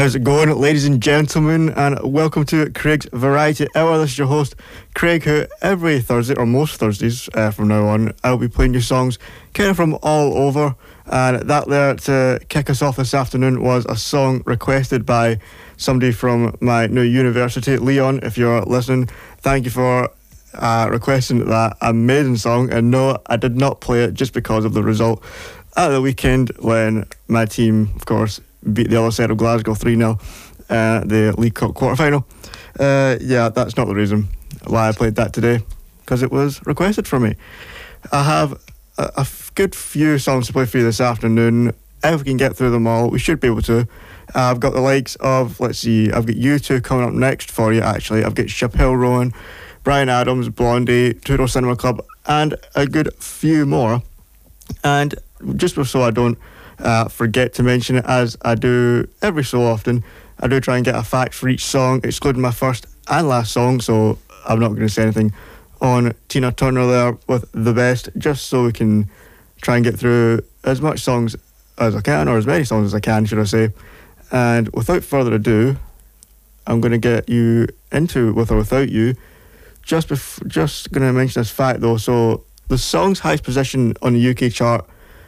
How's it going, ladies and gentlemen, and welcome to Craig's Variety Hour. This is your host, Craig, who every Thursday, or most Thursdays from now on, I'll be playing you songs kind of from all over. And that there to kick us off this afternoon was a song requested by somebody from my new university, Leon. If you're listening, thank you for requesting that amazing song. And no, I did not play it just because of the result at the weekend when my team, of course, beat the other side of Glasgow 3-0, the League Cup quarter-final. Yeah, that's not the reason why I played that today, because it was requested from me. I have a good few songs to play for you this afternoon. If we can get through them all, we should be able to. I've got the likes of, let's see, I've got U2 coming up next for you, actually. I've got Chappelle Rowan, Bryan Adams, Blondie, Two Door Cinema Club, and a good few more. And just so I don't forget to mention it, as I do every so often, I do try and get a fact for each song, excluding my first and last song, so I'm not going to say anything on Tina Turner there with The Best, just so we can try and get through as much songs as I can, or as many songs as I can, should I say. And without further ado, I'm going to get you into With or Without You. Just going to mention this fact though, so the song's highest position on the UK chart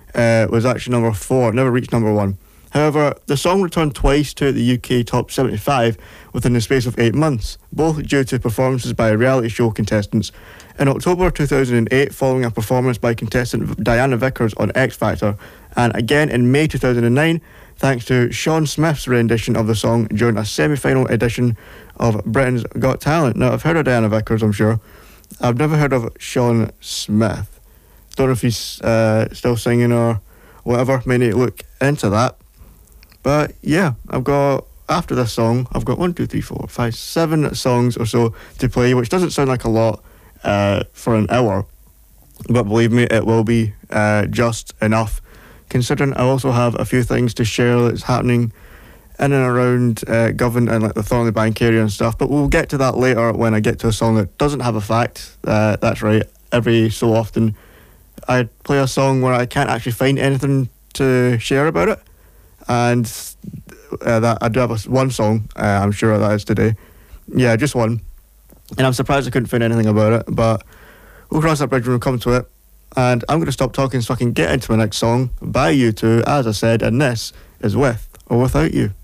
was actually number 4, never reached number 1. However, the song returned twice to the UK Top 75 within the space of 8 months, both due to performances by reality show contestants. In October 2008, following a performance by contestant Diana Vickers on X Factor, and again in May 2009, thanks to Sean Smith's rendition of the song during a semi-final edition of Britain's Got Talent. Now, I've heard of Diana Vickers, I'm sure. I've never heard of Sean Smith. Don't know if he's still singing or whatever. May need to look into that. But yeah, after this song, I've got 7 songs or so to play, which doesn't sound like a lot for an hour. But believe me, it will be just enough, considering I also have a few things to share that's happening in and around Govan and like the Thornley Bank area and stuff. But we'll get to that later when I get to a song that doesn't have a fact. That's right. Every so often, I play a song where I can't actually find anything to share about it, and that I do have one song, I'm sure that is today. Yeah, just one, and I'm surprised I couldn't find anything about it, but we'll cross that bridge when we come to it. And I'm going to stop talking so I can get into my next song by U2, as I said, and this is With or Without You.